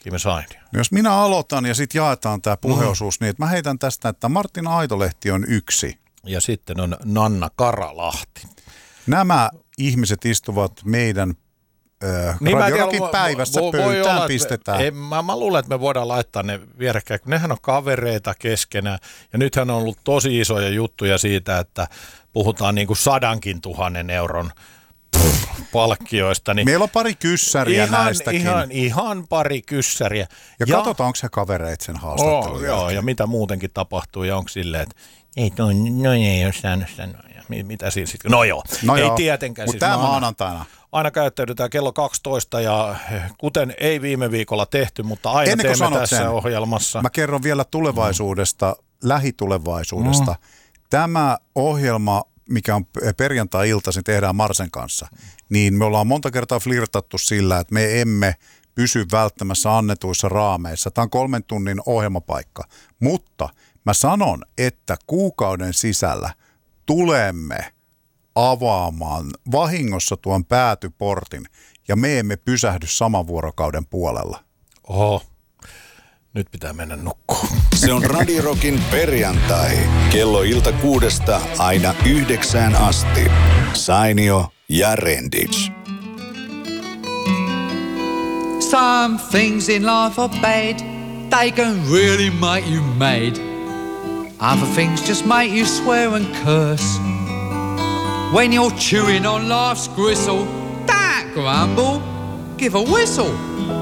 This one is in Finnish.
Kimi Sainio. Jos minä aloitan ja sitten jaetaan tämä puheosuus niin, että mä heitän tästä, että Martin Aitolehti on 1. Ja sitten on Nanna Karalahti. Nämä ihmiset istuvat meidän Radio Rockin päivässä pöytään pistetään. Mä luulen, että me voidaan laittaa ne vierekkäin, kun nehän on kavereita keskenään. Ja nythän on ollut tosi isoja juttuja siitä, että puhutaan niin kuin 100 000 euron palkkioista. Niin meillä on pari kyssäriä näistäkin. Ihan pari kyssäriä. Ja katsotaan, onko se kavereit sen haastattelun joo, ja mitä muutenkin tapahtuu, ja onko silleen, että ei ole saanut sanoa. Mitä siinä sitten? No joo, ei tietenkään. Mutta tämä maanantaina. Aina käyttäydytään kello 12 ja kuten ei viime viikolla tehty, mutta aina teemme tässä ohjelmassa. Mä kerron vielä tulevaisuudesta, lähitulevaisuudesta. Tämä ohjelma, mikä on perjantai-iltaisin, tehdään Marsen kanssa, niin me ollaan monta kertaa flirtattu sillä, että me emme pysy välttämässä annetuissa raameissa. Tämä on 3 tunnin ohjelmapaikka, mutta mä sanon, että kuukauden sisällä tulemme avaamaan vahingossa tuon päätyportin ja me emme pysähdy saman vuorokauden puolella. Oho, nyt pitää mennä nukkuun. Se on Radio Rockin perjantai. Kello 6 aina 9 asti. Sainio ja Renditch. Some things in life are bad. They can really make you mad. Other things just make you swear and curse. When you're chewing on life's gristle, don't grumble, give a whistle.